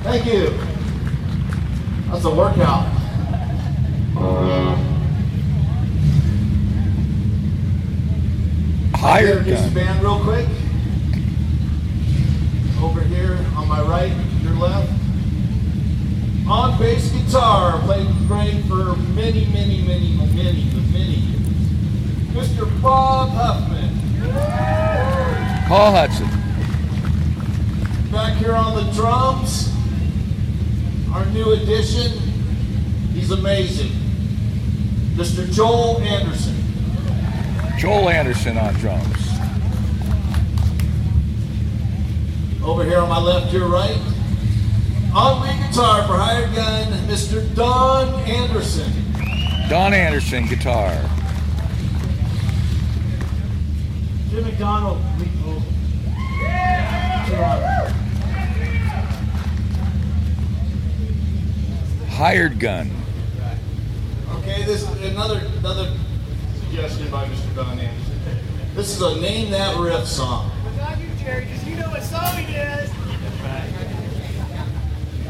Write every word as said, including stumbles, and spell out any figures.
Thank you. That's a workout. Hired Introduce the gun. band real quick. Over here on my right, your left. On bass guitar, played with Greg for many, many, many, many, many years. Mister Bob Huffman. Paul Hudson. Back here on the drums, our new addition. He's amazing. Mister Joel Anderson. Joel Anderson on drums. Over here on my left, your right. On lead guitar for Hired Gun, Mister Don Anderson. Don Anderson, guitar. Jim McDonald, lead vocal. Hired gun. Okay, this is another another suggestion by Mister Don Anderson. This is a Name That Riff song.